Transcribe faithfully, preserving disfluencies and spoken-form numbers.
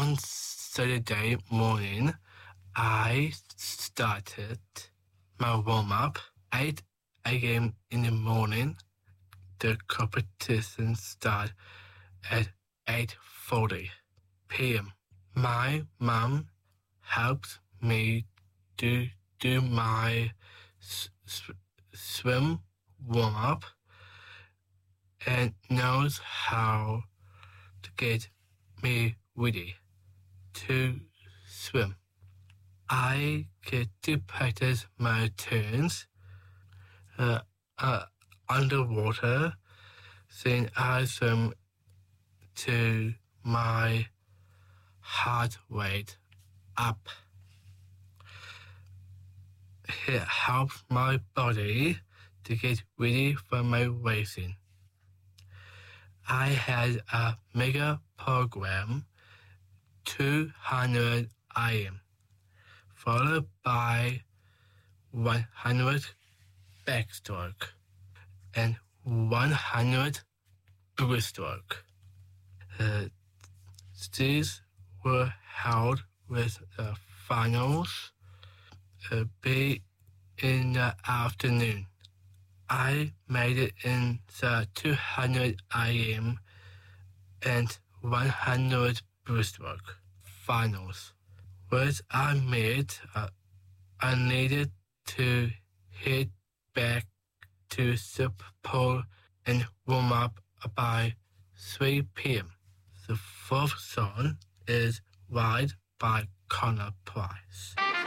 On Saturday morning, I started my warm-up eight a.m. in the morning. The competition started at eight forty p.m. My mum helps me to do my s- s- swim warm-up and knows how to get me ready to swim. I get to practice my turns uh, uh, underwater, then I swim to my heart rate up. It helps my body to get ready for my racing. I had a mega program, two hundred I M, followed by one hundred backstroke and one hundred breaststroke. Uh, these were held with the finals uh, be in the afternoon. I made it in the two hundred I M and one hundred breaststroke finals. Once I made, uh, I needed to head back to the pool and warm up by three p.m. The fourth song is Ride by Connor Price.